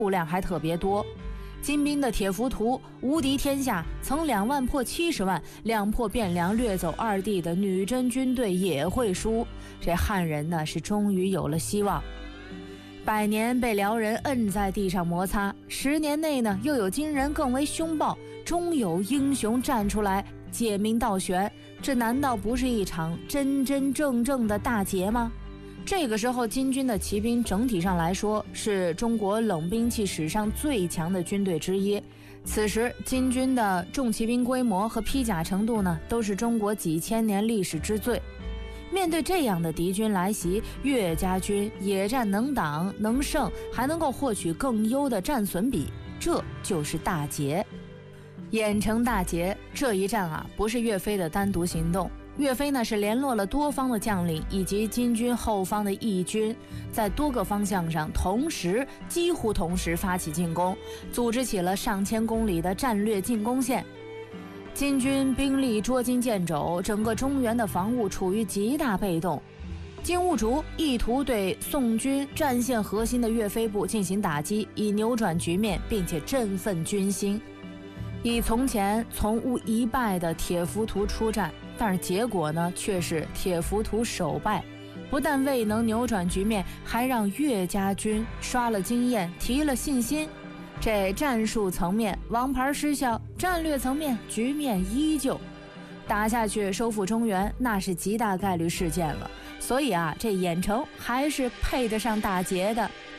数量还特别多。金兵的铁浮屠无敌天下，曾2万破70万，2破汴梁掠走2地的女真军队也会输。这汉人呢是终于有了希望。100年被辽人摁在地上摩擦，10年内呢又有金人更为凶暴，终有英雄站出来解民倒悬，这难道不是一场真真正正的大捷吗？这个时候金军的骑兵整体上来说是中国冷兵器史上最强的军队之一。此时金军的重骑兵规模和披甲程度呢都是中国几千年历史之最。面对这样的敌军来袭，岳家军野战能挡能胜，还能够获取更优的战损比，这就是大捷。郾城大捷这一战啊，不是岳飞的单独行动，岳飞呢是联络了多方的将领以及金军后方的义军，在多个方向上几乎同时发起进攻，组织起了上千公里的战略进攻线。金军兵力捉襟见肘，整个中原的防务处于极大被动。金兀术意图对宋军战线核心的岳飞部进行打击，以扭转局面，并且振奋军心。以从前从无一败的铁浮屠出战，但是结果呢却是铁浮屠首败，不但未能扭转局面，还让岳家军刷了经验，提了信心。这战术层面王牌失效，战略层面局面依旧，打下去收复中原那是极大概率事件了。所以啊，这郾城还是配得上大捷的。